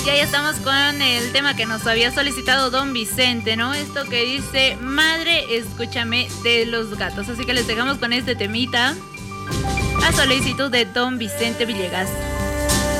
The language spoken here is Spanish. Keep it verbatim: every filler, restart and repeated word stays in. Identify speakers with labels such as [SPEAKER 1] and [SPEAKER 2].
[SPEAKER 1] Y ahí estamos con el tema que nos había solicitado Don Vicente, ¿no? Esto que dice, madre, escúchame, de Los Gatos. Así que les dejamos con este temita a solicitud de Don Vicente Villegas.